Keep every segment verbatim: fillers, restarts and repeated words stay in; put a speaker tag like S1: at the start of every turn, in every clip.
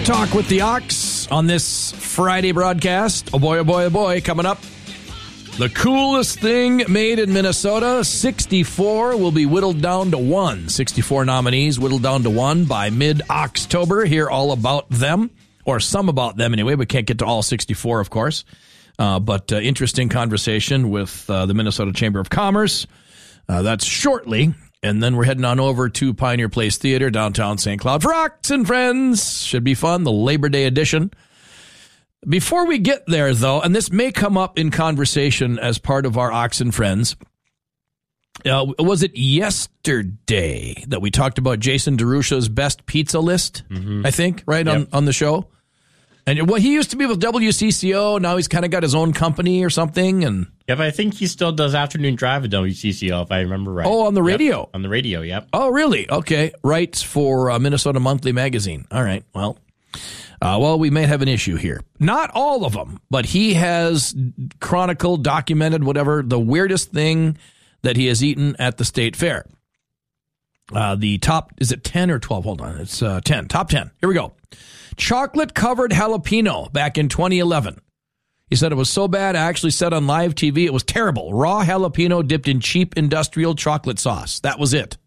S1: Talk with the Ox on this Friday broadcast. Oh boy, oh boy, oh boy, coming up. The coolest thing made in Minnesota, sixty-four, will be whittled down to one. sixty-four nominees whittled down to one by mid-October. Hear all about them, or some about them anyway. We can't get to all sixty-four, of course. Uh, but uh, interesting conversation with uh, the Minnesota Chamber of Commerce. Uh, that's shortly. And then we're heading on over to Pioneer Place Theater, downtown Saint Cloud for Ox and Friends. Should be fun, the Labor Day edition. Before we get there, though, and this may come up in conversation as part of our Ox and Friends, uh, was it yesterday that we talked about Jason DeRusha's best pizza list, mm-hmm. I think, right, yep. on, on the show? And well, he used to be with W C C O. Now he's kind of got his own company or something. And
S2: yeah, but I think he still does afternoon drive at W C C O, if I remember right.
S1: Oh, on the radio?
S2: Yep. On the radio, yep.
S1: Oh, really? Okay. Writes for uh, Minnesota Monthly Magazine. All right. Well, uh, well, we may have an issue here. Not all of them, but he has chronicled, documented, whatever, the weirdest thing that he has eaten at the state fair. Uh, the top, is it ten or twelve? Hold on. It's uh, ten. Top ten. Here we go. Chocolate-covered jalapeno back in twenty eleven. He said it was so bad, I actually said on live T V it was terrible. Raw jalapeno dipped in cheap industrial chocolate sauce. That was it.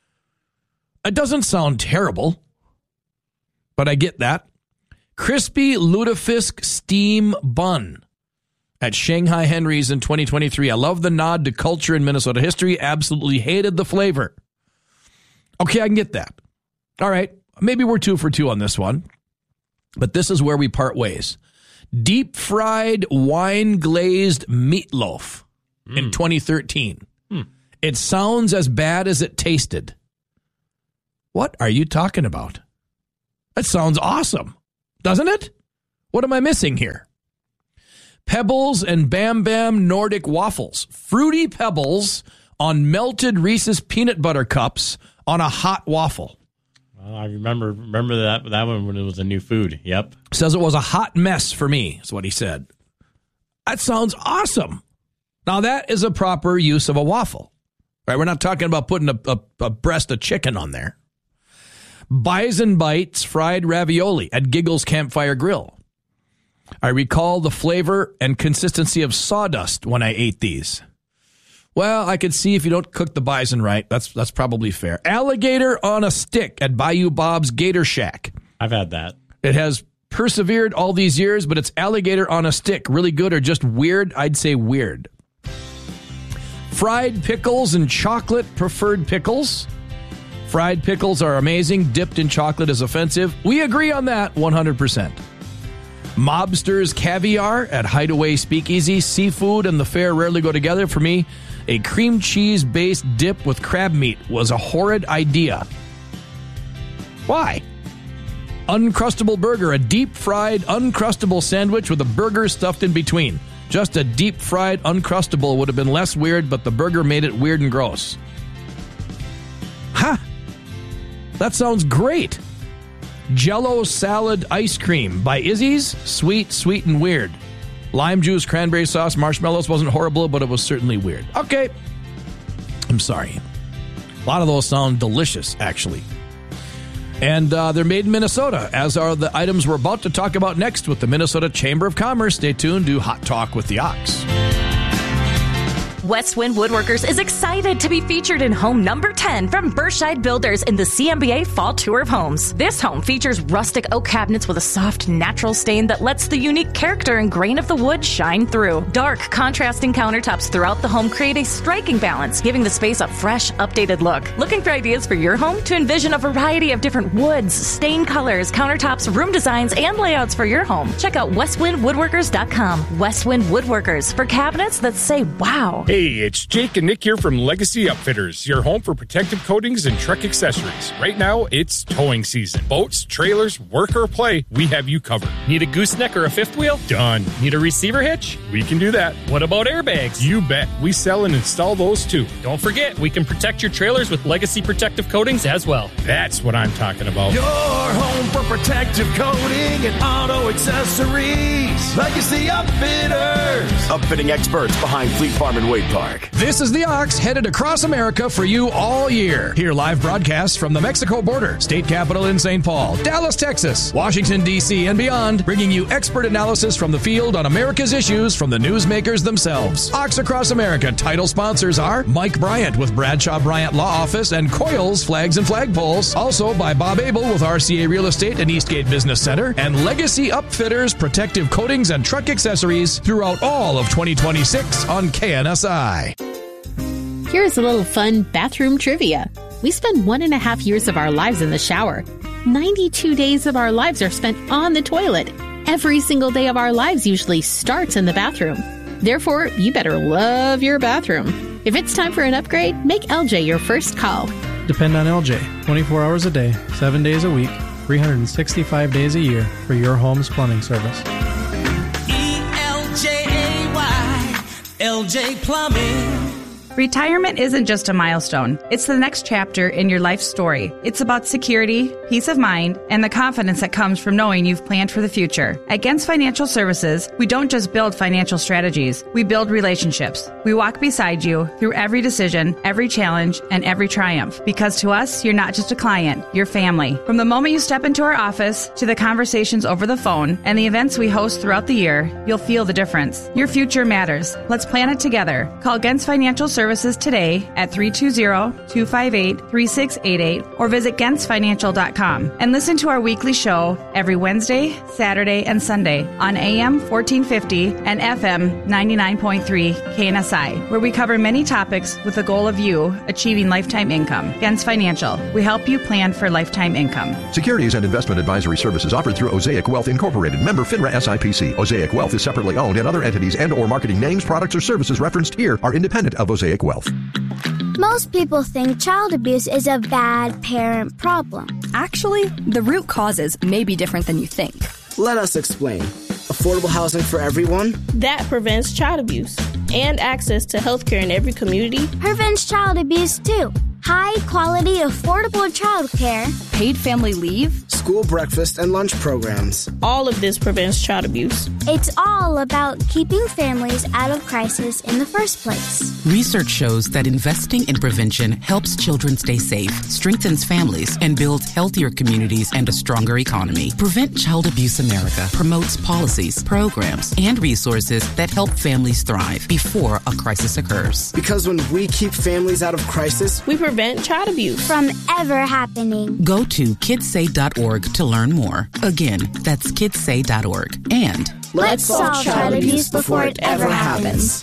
S1: It doesn't sound terrible, but I get that. Crispy lutefisk steam bun at Shanghai Henry's in twenty twenty-three. I love the nod to culture in Minnesota history. Absolutely hated the flavor. Okay, I can get that. All right, maybe we're two for two on this one. But this is where we part ways. Deep fried wine glazed meatloaf mm. in twenty thirteen. Mm. It sounds as bad as it tasted. What are you talking about? That sounds awesome, doesn't it? What am I missing here? Pebbles and Bam Bam Nordic waffles. Fruity Pebbles on melted Reese's peanut butter cups on a hot waffle.
S2: Well, I remember remember that that one when it was a new food. Yep.
S1: Says it was a hot mess for me, is what he said. That sounds awesome. Now, that is a proper use of a waffle. Right? We're not talking about putting a, a, a breast of chicken on there. Bison Bites fried ravioli at Giggles Campfire Grill. I recall the flavor and consistency of sawdust when I ate these. Well, I could see if you don't cook the bison right. That's that's probably fair. Alligator on a stick at Bayou Bob's Gator Shack.
S2: I've had that.
S1: It has persevered all these years, but it's alligator on a stick. Really good or just weird? I'd say weird. Fried pickles and chocolate preferred pickles. Fried pickles are amazing. Dipped in chocolate is offensive. We agree on that one hundred percent. Mobster's caviar at Hideaway Speakeasy. Seafood and the fair rarely go together. For me, a cream cheese-based dip with crab meat was a horrid idea. Why? Uncrustable burger, a deep-fried uncrustable sandwich with a burger stuffed in between. Just a deep-fried uncrustable would have been less weird, but the burger made it weird and gross. Ha! Huh. That sounds great. Jell-O salad ice cream by Izzy's. Sweet, sweet, and weird. Lime juice, cranberry sauce, marshmallows wasn't horrible, but it was certainly weird. Okay. I'm sorry. A lot of those sound delicious, actually. And uh, they're made in Minnesota, as are the items we're about to talk about next with the Minnesota Chamber of Commerce. Stay tuned to Hot Talk with the Ox.
S3: West Wind Woodworkers is excited to be featured in home number ten from Berkshire Builders in the C M B A Fall Tour of Homes. This home features rustic oak cabinets with a soft, natural stain that lets the unique character and grain of the wood shine through. Dark, contrasting countertops throughout the home create a striking balance, giving the space a fresh, updated look. Looking for ideas for your home? To envision a variety of different woods, stain colors, countertops, room designs, and layouts for your home, check out west wind woodworkers dot com. West Wind Woodworkers, for cabinets that say wow.
S4: Hey, it's Jake and Nick here from Legacy Upfitters, your home for protective coatings and truck accessories. Right now, it's towing season. Boats, trailers, work or play, we have you covered.
S5: Need a gooseneck or a fifth wheel?
S4: Done.
S5: Need a receiver hitch?
S4: We can do that.
S5: What about airbags?
S4: You bet. We sell and install those too.
S5: Don't forget, we can protect your trailers with Legacy protective coatings as well.
S4: That's what I'm talking about.
S1: Your home for
S6: protective coating and auto accessories. Legacy Upfitters. Upfitting experts behind Fleet Farm and Wade Park.
S1: This is the Ox headed across America for you all year. Hear live broadcasts from the Mexico border, state capital in Saint Paul, Dallas, Texas, Washington, D C, and beyond, bringing you expert analysis from the field on America's issues from the newsmakers themselves. Ox Across America title sponsors are Mike Bryant with Bradshaw Bryant Law Office and Coils Flags and Flagpoles. Also by Bob Abel with R C A Real Estate and Eastgate Business Center, and Legacy Upfitters protective coatings and truck accessories throughout all of twenty twenty-six on K N S I.
S7: Here's a little fun bathroom trivia. We spend one and a half years of our lives in the shower. ninety-two days of our lives are spent on the toilet. Every single day of our lives usually starts in the bathroom. Therefore, you better love your bathroom. If it's time for an upgrade, make L J your first call.
S8: Depend on L J twenty-four hours a day, seven days a week, three hundred sixty-five days a year for your home's plumbing service.
S9: E L J A Y, L J Plumbing.
S10: Retirement isn't just a milestone. It's the next chapter in your life story. It's about security, peace of mind, and the confidence that comes from knowing you've planned for the future. At Gens Financial Services, we don't just build financial strategies. We build relationships. We walk beside you through every decision, every challenge, and every triumph. Because to us, you're not just a client, you're family. From the moment you step into our office to the conversations over the phone and the events we host throughout the year, you'll feel the difference. Your future matters. Let's plan it together. Call Gens Financial Services today at three two zero, two five eight, three six eight eight or visit gens financial dot com and listen to our weekly show every Wednesday, Saturday, and Sunday on A M fourteen fifty and F M ninety-nine point three K N S I, where we cover many topics with the goal of you achieving lifetime income. Gens Financial, we help you plan for lifetime income.
S11: Securities and investment advisory services offered through Osaic Wealth Incorporated, member FINRA S I P C. Osaic Wealth is separately owned, and other entities and or marketing names, products, or services referenced here are independent of Osaic Wealth.
S12: Most people think child abuse is a bad parent problem.
S13: Actually, the root causes may be different than you think.
S14: Let us explain. Affordable housing for everyone?
S15: That prevents child abuse. And access to health care in every community.
S12: Prevents child abuse, too. High-quality, affordable child care.
S13: Paid family leave.
S14: School breakfast and lunch programs.
S15: All of this prevents child abuse.
S12: It's all about keeping families out of crisis in the first place.
S16: Research shows that investing in prevention helps children stay safe, strengthens families, and builds healthier communities and a stronger economy. Prevent Child Abuse America promotes policies, programs, and resources that help families thrive before a crisis occurs.
S14: Because when we keep families out of crisis,
S15: we prevent child abuse
S12: from ever happening.
S16: Go to kids say dot org to learn more. Again, that's kids say dot org. And
S12: let's solve child abuse before it ever happens.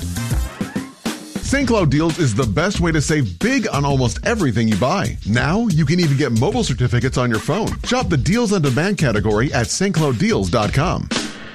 S17: Saint Cloud Deals is the best way to save big on almost everything you buy. Now, you can even get mobile certificates on your phone. Shop the Deals on Demand category at st cloud deals dot com.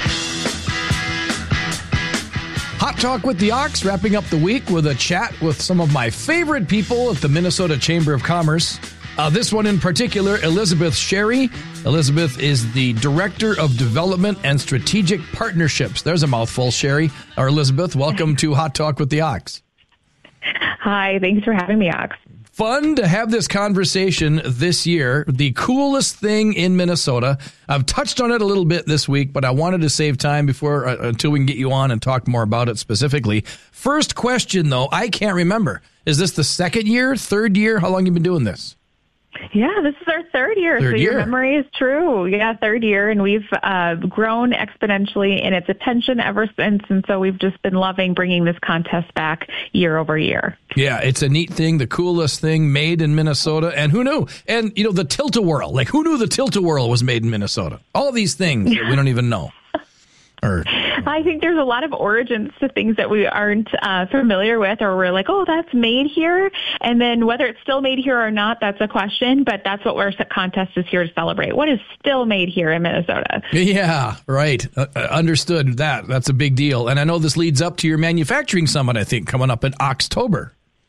S1: Hot Talk with the Ox, wrapping up the week with a chat with some of my favorite people at the Minnesota Chamber of Commerce. Uh, this one in particular, Elizabeth Sherry. Elizabeth is the Director of Development and Strategic Partnerships. There's a mouthful, Sherry. Or Elizabeth, welcome to Hot Talk with the Ox.
S18: Hi, thanks for having me, Ox.
S1: Fun to have this conversation this year. The coolest thing in Minnesota. I've touched on it a little bit this week, but I wanted to save time before uh, until we can get you on and talk more about it specifically. First question, though, I can't remember. Is this the second year, third year? How long have you been doing this?
S18: Yeah, this is our third year,
S1: third
S18: so
S1: year.
S18: Your memory is true. Yeah, third year, and we've uh, grown exponentially in its attention ever since, and so we've just been loving bringing this contest back year over year.
S1: Yeah, it's a neat thing, the coolest thing made in Minnesota, and who knew? And, you know, the Tilt-A-Whirl, like who knew the Tilt-A-Whirl was made in Minnesota? All of these things that we don't even know. Or,
S18: I think there's a lot of origins to things that we aren't uh, familiar with, or we're like, oh, that's made here. And then whether it's still made here or not, that's a question. But that's what our contest is here to celebrate. What is still made here in Minnesota?
S1: Yeah, right. Uh, understood that. That's a big deal. And I know this leads up to your manufacturing summit, I think, coming up in October.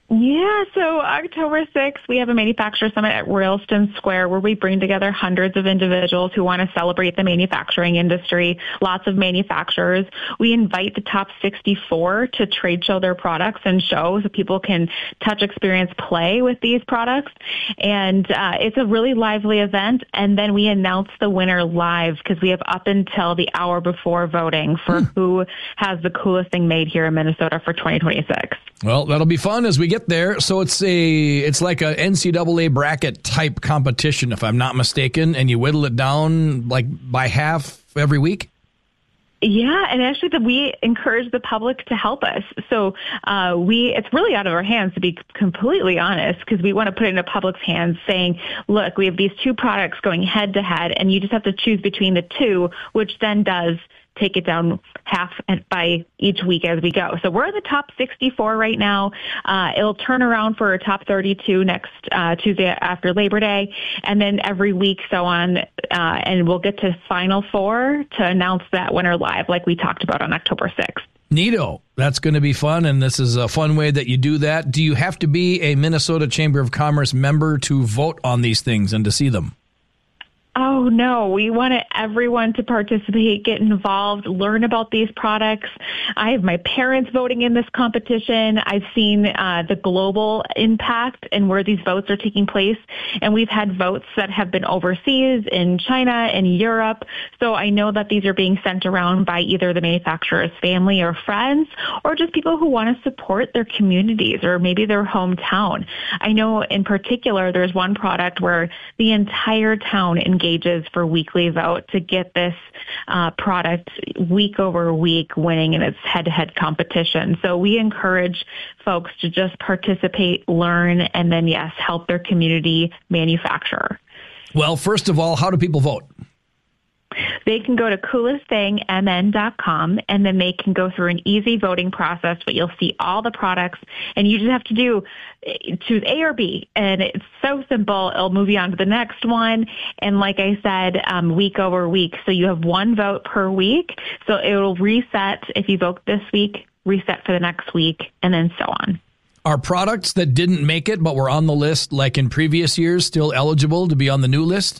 S18: Yeah, so October sixth, we have a manufacturer summit at Royalston Square where we bring together hundreds of individuals who want to celebrate the manufacturing industry, lots of manufacturers. We invite the top sixty-four to trade show their products and show so people can touch, experience, play with these products. And uh, it's a really lively event. And then we announce the winner live because we have up until the hour before voting for hmm. who has the coolest thing made here in Minnesota for twenty twenty-six.
S1: Well, that'll be fun as we get there. So it's a it's like a N C double A bracket type competition, if I'm not mistaken, and you whittle it down like by half every week?
S18: Yeah, and actually the, we encourage the public to help us. So uh, we it's really out of our hands, to be completely honest, because we want to put it in the public's hands saying, look, we have these two products going head to head, and you just have to choose between the two, which then does take it down half by each week as we go. So we're in the top sixty-four right now. Uh, it'll turn around for a top thirty-two next uh, Tuesday after Labor Day, and then every week so on, uh, and we'll get to Final Four to announce that winner live like we talked about on October sixth.
S1: Neato. That's going to be fun, and this is a fun way that you do that. Do you have to be a Minnesota Chamber of Commerce member to vote on these things and to see them?
S18: Oh, no. We wanted everyone to participate, get involved, learn about these products. I have my parents voting in this competition. I've seen uh, the global impact and where these votes are taking place. And we've had votes that have been overseas in China and Europe. So I know that these are being sent around by either the manufacturer's family or friends, or just people who want to support their communities or maybe their hometown. I know in particular, there's one product where the entire town engages for weekly vote to get this uh, product week over week winning in its head-to-head competition. So we encourage folks to just participate, learn, and then, yes, help their community manufacturer.
S1: Well, first of all, how do people vote?
S18: They can go to coolest thing m n dot com, and then they can go through an easy voting process, but you'll see all the products, and you just have to do choose A or B, and it's so simple. It'll move you on to the next one, and like I said, um, week over week. So you have one vote per week, so it will reset if you vote this week, reset for the next week, and then so on.
S1: Are products that didn't make it but were on the list like in previous years still eligible to be on the new list?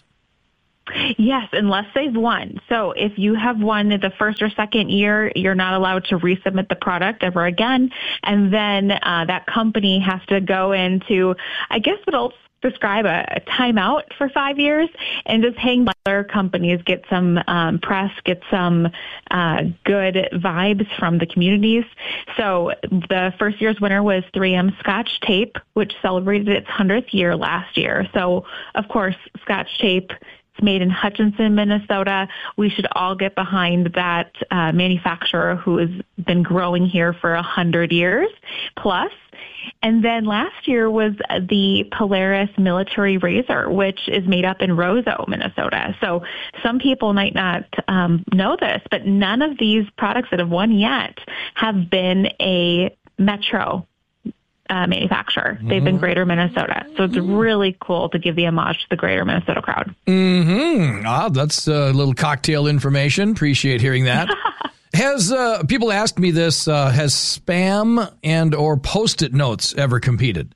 S18: Yes, unless they've won. So if you have won the first or second year, you're not allowed to resubmit the product ever again. And then uh, that company has to go into, I guess what I'll describe a, a timeout for five years and just hang by other companies, get some um, press, get some uh, good vibes from the communities. So the first year's winner was three M Scotch Tape, which celebrated its hundredth year last year. So, of course, Scotch Tape, it's made in Hutchinson, Minnesota. We should all get behind that uh, manufacturer who has been growing here for a hundred years plus. And then last year was the Polaris Military Razor, which is made up in Roseau, Minnesota. So some people might not um, know this, but none of these products that have won yet have been a Metro Uh, manufacturer. They've mm-hmm. been Greater Minnesota. So it's really cool to give the homage to the Greater Minnesota crowd.
S1: Mm-hmm. Ah, that's a little cocktail information. Appreciate hearing that. Has uh, people asked me this, uh, has spam and or Post-it notes ever competed?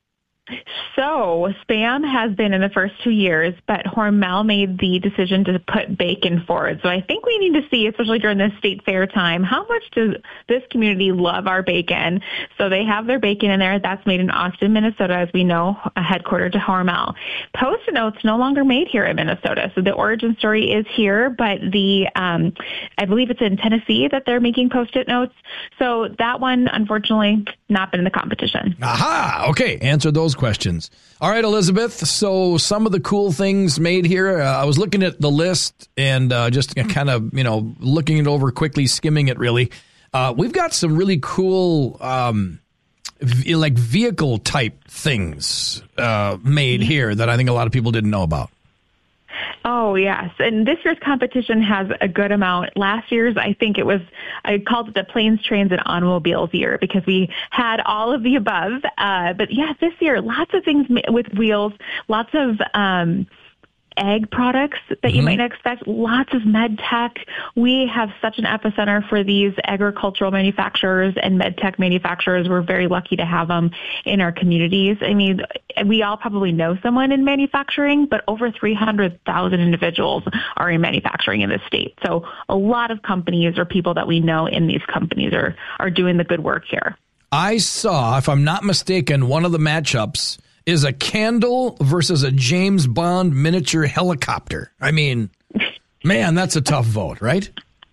S18: So spam has been in the first two years, but Hormel made the decision to put bacon forward. So I think we need to see, especially during this state fair time, how much does this community love our bacon? So they have their bacon in there. That's made in Austin, Minnesota, as we know, a headquartered to Hormel. Post-it notes no longer made here in Minnesota. So the origin story is here, but the um, I believe it's in Tennessee that they're making Post-it notes. So that one, unfortunately, not been in the competition.
S1: Aha! Okay, answer those questions. All right, Elizabeth, so some of the cool things made here, uh, I was looking at the list and uh, just kind of, you know, looking it over quickly, skimming it really. Uh, we've got some really cool, um, v- like vehicle type things uh, made here that I think a lot of people didn't know about.
S18: Oh, yes. And this year's competition has a good amount. Last year's, I think it was, I called it the Planes, Trains, and Automobiles year because we had all of the above. Uh, but yeah, this year, lots of things with wheels, lots of um, ag products that mm-hmm. you might not expect, lots of med tech. We have such an epicenter for these agricultural manufacturers and med tech manufacturers. We're very lucky to have them in our communities. I mean, we all probably know someone in manufacturing, but over three hundred thousand individuals are in manufacturing in this state. So a lot of companies or people that we know in these companies are, are doing the good work here.
S1: I saw, if I'm not mistaken, one of the matchups is a candle versus a James Bond miniature helicopter. I mean, man, that's a tough vote, right?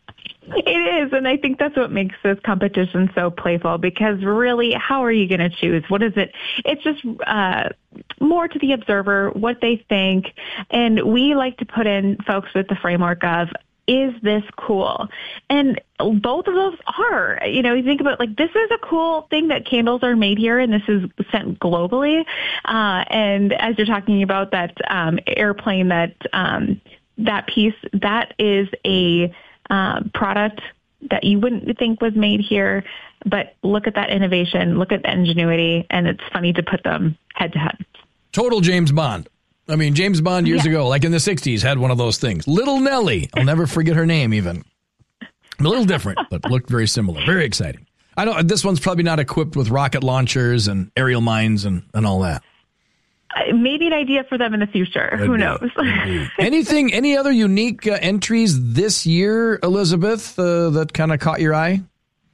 S18: It is, and I think that's what makes this competition so playful, because really, how are you going to choose? What is it? It's just uh, more to the observer, what they think, and we like to put in folks with the framework of, is this cool? And both of those are. You know, you think about, like, this is a cool thing that candles are made here, and this is sent globally. Uh, and as you're talking about that um, airplane, that um, that piece, that is a uh, product that you wouldn't think was made here. But look at that innovation, look at the ingenuity, and it's funny to put them head to head.
S1: Total James Bond. I mean, James Bond years yeah. ago, like in the sixties, had one of those things. Little Nellie. I'll never forget her name even. A little different, but looked very similar. Very exciting. I know this one's probably not equipped with rocket launchers and aerial mines and, and all that.
S18: Uh, maybe an idea for them in the future. Could Who be, knows?
S1: Anything, any other unique uh, entries this year, Elizabeth, uh, that kind of caught your eye?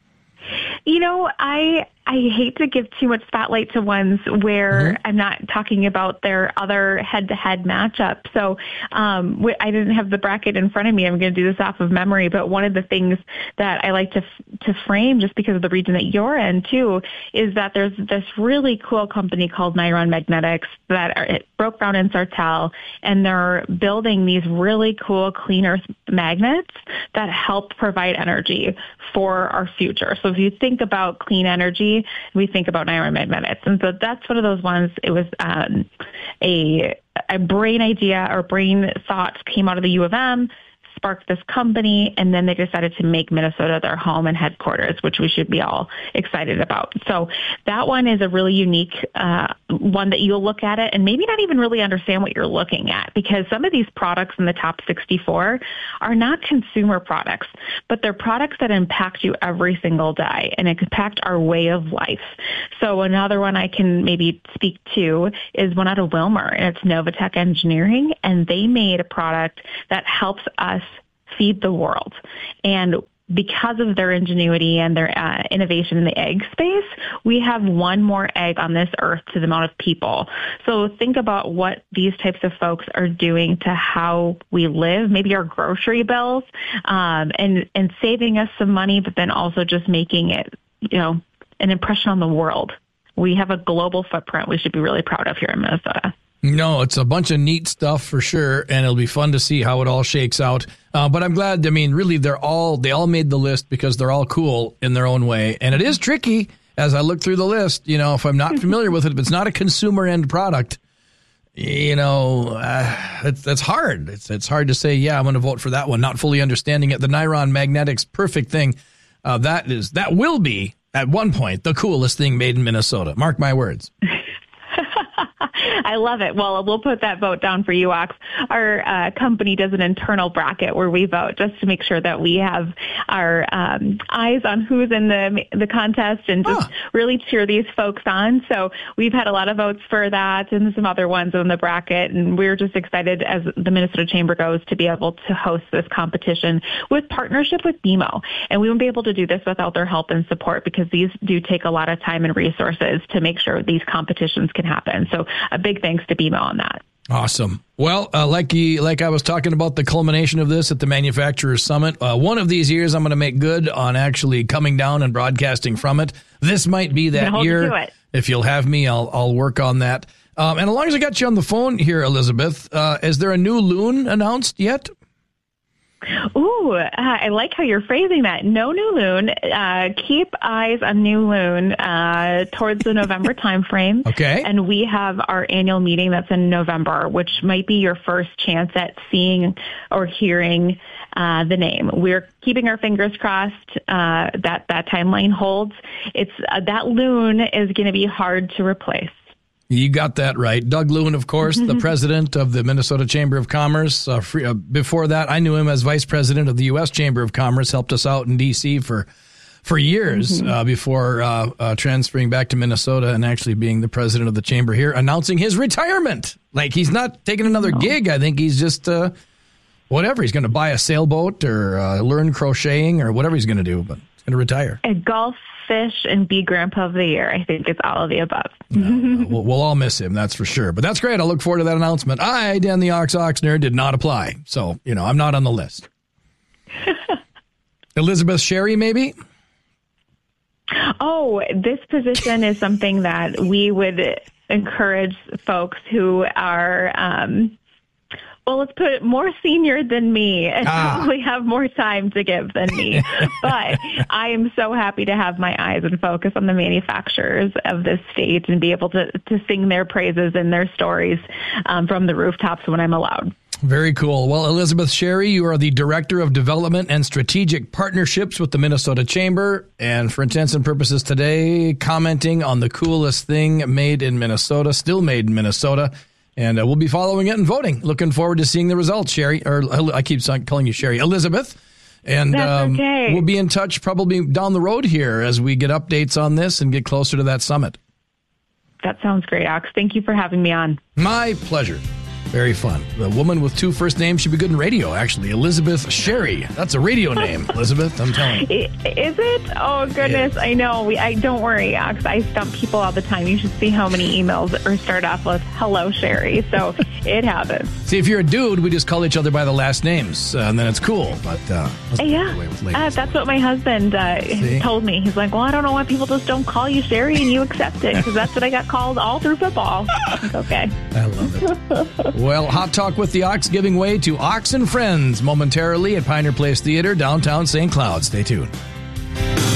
S18: You know, I I hate to give too much spotlight to ones where mm-hmm. I'm not talking about their other head-to-head matchup. So um, I didn't have the bracket in front of me. I'm going to do this off of memory. But one of the things that I like to to frame, just because of the region that you're in, too, is that there's this really cool company called Niron Magnetics that are, it broke ground in Sartell, and they're building these really cool clean earth magnets that help provide energy for our future. So if you think about clean energy, we think about Niron Magnetics. And so that's one of those ones. It was um, a, a brain idea or brain thoughts came out of the U of M, sparked this company, and then they decided to make Minnesota their home and headquarters, which we should be all excited about. So that one is a really unique uh, one that you'll look at it and maybe not even really understand what you're looking at, because some of these products in the top sixty-four are not consumer products, but they're products that impact you every single day and impact our way of life. So another one I can maybe speak to is one out of Wilmer, and it's Novatech Engineering, and they made a product that helps us feed the world. And because of their ingenuity and their uh, innovation in the egg space, we have one more egg on this earth to the amount of people. So think about what these types of folks are doing to how we live, maybe our grocery bills, um, and, and saving us some money, but then also just making it, you know, an impression on the world. We have a global footprint we should be really proud of here in Minnesota.
S1: No, it's a bunch of neat stuff for sure, and it'll be fun to see how it all shakes out. Uh, but I'm glad, I mean, really, they're all, they all made the list because they're all cool in their own way. And it is tricky as I look through the list, you know, if I'm not familiar with it, if it's not a consumer end product, you know, uh, it's, it's hard. It's, it's hard to say, yeah, I'm going to vote for that one, not fully understanding it. The Niron Magnetics, perfect thing. Uh, that is, that will be, at one point, the coolest thing made in Minnesota. Mark my words.
S18: I love it. Well, we'll put that vote down for you, Ox. Our uh, company does an internal bracket where we vote just to make sure that we have our um, eyes on who's in the the contest and just huh. really cheer these folks on. So we've had a lot of votes for that and some other ones in the bracket. And we're just excited as the Minnesota Chamber goes to be able to host this competition with partnership with B M O. And we won't be able to do this without their help and support, because these do take a lot of time and resources to make sure these competitions can happen. So a big thanks to B M O on that.
S1: Awesome. Well, uh, like you, like I was talking about the culmination of this at the Manufacturers Summit, uh, one of these years I'm going to make good on actually coming down and broadcasting from it. This might be that
S18: hold
S1: year.
S18: You to it.
S1: If you'll have me, I'll I'll work on that. Um, and as long as I got you on the phone here, Elizabeth, uh, is there a new loon announced yet?
S18: Ooh, uh, I like how you're phrasing that. No new loon. Uh, keep eyes on new loon uh, towards the November timeframe.
S1: Okay.
S18: And we have our annual meeting that's in November, which might be your first chance at seeing or hearing uh, the name. We're keeping our fingers crossed uh, that that timeline holds. It's uh, that loon is going to be hard to replace.
S1: You got that right. Doug Lewin, of course, the president of the Minnesota Chamber of Commerce. Uh, free, uh, before that, I knew him as vice president of the U S Chamber of Commerce, helped us out in D C for for years mm-hmm. uh, before uh, uh, transferring back to Minnesota and actually being the president of the chamber here, announcing his retirement. Like, he's not taking another no. gig. I think he's just, uh, whatever. He's going to buy a sailboat or uh, learn crocheting or whatever he's going to do, but he's going to retire.
S18: A golf, fish, and be grandpa of the year. I think it's all of the above.
S1: No, we'll, we'll all miss him, that's for sure. But that's great. I look forward to that announcement. I, Dan the Ox Oxner, did not apply. So, you know, I'm not on the list. Elizabeth Sherry, maybe?
S18: Oh, this position is something that we would encourage folks who are, um, well, let's put it more senior than me and ah. probably have more time to give than me. But I am so happy to have my eyes and focus on the manufacturers of this state and be able to, to sing their praises and their stories um, from the rooftops when I'm allowed.
S1: Very cool. Well, Elizabeth Sherry, you are the Director of Development and Strategic Partnerships with the Minnesota Chamber. And for intents and purposes today, commenting on the coolest thing made in Minnesota, still made in Minnesota. And uh, we'll be following it and voting. Looking forward to seeing the results, Sherry. Or I keep calling you Sherry. Elizabeth. And
S18: That's
S1: um,
S18: okay.
S1: we'll be in touch probably down the road here as we get updates on this and get closer to that summit.
S18: That sounds great, Ox. Thank you for having me on.
S1: My pleasure. Very fun. The woman with two first names should be good in radio, actually. Elizabeth Sherry. That's a radio name, Elizabeth, I'm telling you.
S18: Is it? Oh, goodness. I know. We, I Don't worry, Ox. I stump people all the time. You should see how many emails are start off with, hello, Sherry. So it happens.
S1: See, if you're a dude, we just call each other by the last names, uh, and then it's cool. But uh,
S18: yeah, uh, that's what my husband uh, told me. He's like, well, I don't know why people just don't call you Sherry and you accept it, because that's what I got called all through football. Like, okay.
S1: I love it. Well, Hot Talk with the Ox giving way to Ox and Friends momentarily at Pioneer Place Theater, downtown Saint Cloud. Stay tuned.